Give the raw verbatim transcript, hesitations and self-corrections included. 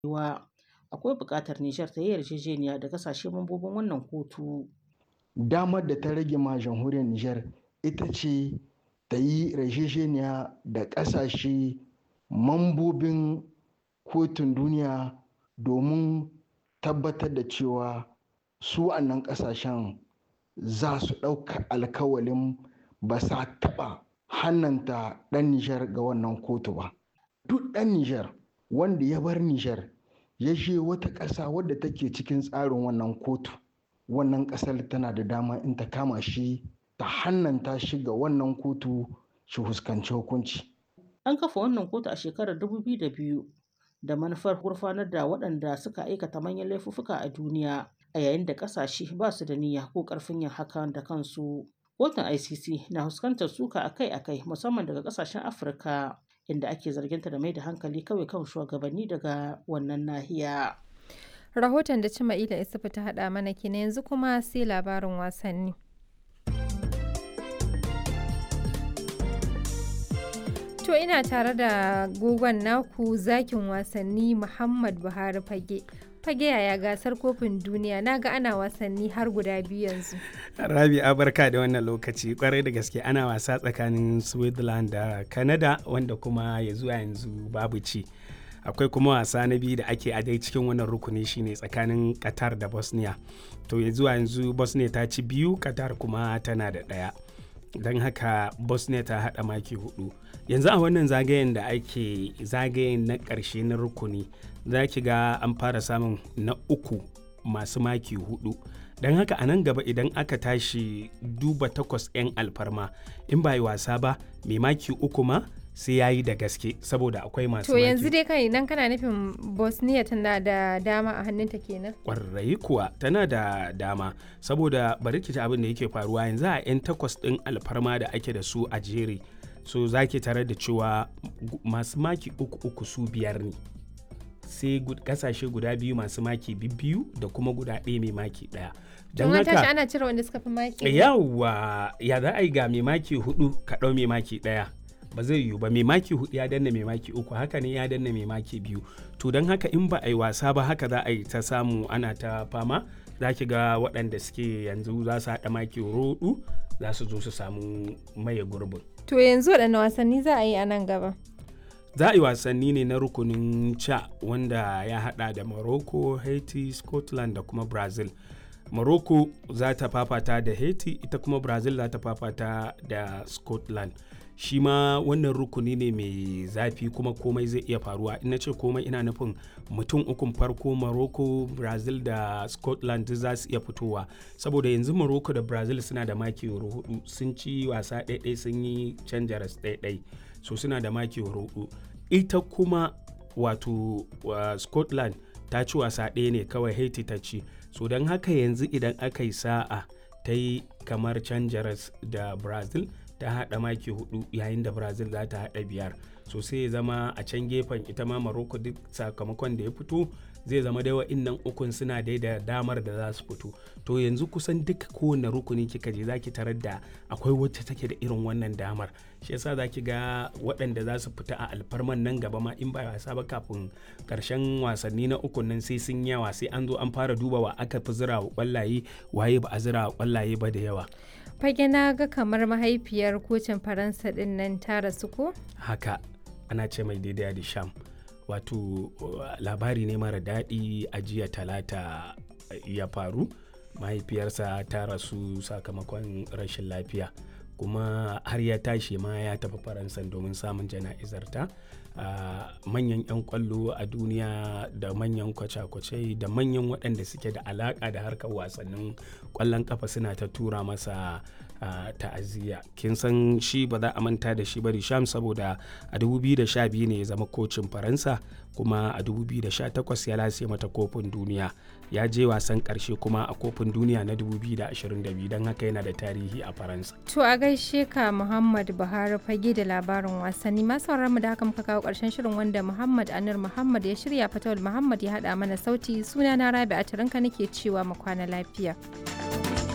cewa akwai buƙatar Nijar ta yi yarjejeniya da ƙasashe mambobin wannan kotu. Damar da ta rage ma jamhuriyar Nijar ita ce ta yi yarjejeniya da ƙasashe mambobin kotun duniya domin tabbatar da cewa su wannan ƙasashen za su ɗauka alkawalin ba sa taɓa hannanta ɗan Nijar ga wannan kotu ba. Duk ɗan Nijar wanda ya bar Nijar ya je wata ƙasa wadda take cikin tsarin wannan kotu, wannan ƙasar tana da dama in ta kama shi ta hannanta shi ga wannan kotu shi fuskanci hukunci. An kafa wannan kotu a shekarar dubu biyu da biyu da manufar gurfanar da waɗanda suka aikata manyan laifuffuka a duniya a yayin da ƙasashe ba su da niyya ko ƙarfin yin hakan da kansu. Kotun I C C na fuskantar suka akai-akai musamman daga ƙasashen Afirka inda ake zarginta da mai da hankali kawai kan shugabanni daga wannan nahiya. Rahoton da Cima'ila Isufu ta haɗa mana kenan yanzu kuma sai labarin wasanni. To ina tare da gogon naku zakin wasanni Muhammad Buhari Fage. Fage yaya gasar kofin duniya na ga ana wasanni har guda biyu yanzu. Rabi barka da wannan lokaci kwarai da gaske ana wasa tsakanin Switzerland da Canada wanda kuma ya zuwa yanzu babu ci. Akwai kuma wasa na biyu da ake a dai cikin wannan rukuni shine tsakanin Qatar da Bosnia. To ya zuwa yanzu Bosnia ta ci biyu, Qatar kuma tana da ɗaya. Don haka Bosnia ta haɗa maki hudu. Yanzu a wannan zagayen da ake zagayen na ƙarshe na rukuni za ki ga an fara samun na uku masu maki hudu. Don haka a nan gaba idan aka tashi duba takwas 'yan alfarma in ba yi wasa ba mai maki uku ma sai ya yi da gaske saboda akwai masu to maki. yanzu dai kai nan kana nufin Bosnia tana da dama a hannunta kenan? Ƙwarai kuwa tana da dama saboda bari ki ji abin da yake faruwa yanzu a 'yan takwas ɗin alfarma da ake da su a jere. So za ki tare da cewa masu maki uku uku su biyar ne sai kasashe guda biyu masu maki biyu da kuma guda ɗaya mai maki ɗaya. Don haka tashi ana cire wanda suka fi maki. Yawwa ya za a yi ga mai maki hudu ka ɗau mai maki ɗaya ba zai yiwu ba. Mai maki hudu ya danna mai maki uku haka ne ya danna mai maki biyu. To don haka in ba a yi wasa ba haka za a yi ta samu ana ta fama. Za ki ga waɗanda suke yanzu za su haɗa maki hudu za su zo su samu maye gurbin. To yanzu waɗanne wasanni za a yi a nan gaba? Za a yi wasanni ne na rukunin ca wanda ya hada da Morocco, Haiti, Scotland da kuma Brazil. Morocco za ta fafata da Haiti, ita kuma Brazil za ta fafata da Scotland. Shi ma wannan rukuni ne mai zafi kuma komai zai iya faruwa. Ina ce komai ina nufin mutum ukun farko Morocco, Brazil da Scotland za su iya fitowa. Saboda yanzu Morocco da Brazil suna da maki hudu sun ci wasa ɗaiɗai sun yi canja ras ɗaiɗai. So suna da maki hudu. Ita kuma wato uh, Scotland ta ci wasa ɗaya ne kawai Haiti ta ci. So don haka yanzu idan aka yi sa'a ta yi kamar canja ras da Brazil ta haɗa maki hudu yayin da Brazil za ta haɗa biyar. So sai ya zama a can gefen ita ma Morocco duk sakamakon da ya fito zai zama dai wa'innan ukun suna dai da damar da za su fito. To yanzu kusan duka kowane rukuni kika je zaki tarar da akwai wacce take da irin wannan damar. Shi yasa zaki ga waɗanda za su fita a alfarman nan gaba ma in ba wasa ba kafin karshen wasanni na ukun nan sai sun yawa sai an zo an fara duba wa aka fi zira wa kwallaye waye ba a zira wa kwallaye ba da yawa. Fage na ga kamar mahaifiyar kocin Faransa din nan ta rasu ko? Haka ana ce mai daidai da Sham. Wato labari ne mara daɗi a jiya talata ya faru. Mahaifiyarsa ta rasu sakamakon rashin lafiya kuma har ya tashi ma ya tafi Faransa domin samun jana'izarta. Uh, manyan 'yan kwallo a duniya da manyan kwace-kwace da manyan waɗanda suke da alaƙa da harkar wasannin ƙwallon ƙafa suna ta tura masa uh, ta'aziyya. Kin san shi ba za a manta da shi ba Sham saboda a dubu biyu da sha biyu ne ya zama kocin Faransa kuma a dubu biyu da sha takwas ya lase mata kofin duniya. Ya je wasan ƙarshe kuma a kofin duniya na dubu biyu da ashirin da biyu don haka yana da tarihi a Faransa. To a gaishe ka Muhammad Buhari Fage da labarin wasanni. Masu mu da haka muka kawo ƙarshen shirin wanda Muhammad Anir Muhammad ya shirya, Fatawul Muhammad ya haɗa mana sauti. Suna na Rabi a Tarinka nake cewa mu kwana lafiya.